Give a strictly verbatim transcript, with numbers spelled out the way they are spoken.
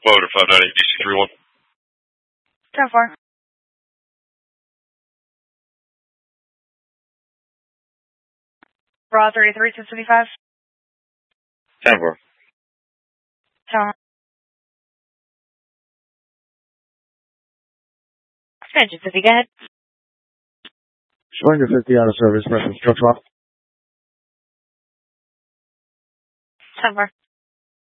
Motor five nine eight D C three one. ten four. Raw thirty-three to seventy-five. ten four. ten. Extension fifty, go ahead. Showing your fifty out of service, press instruction off. ten four.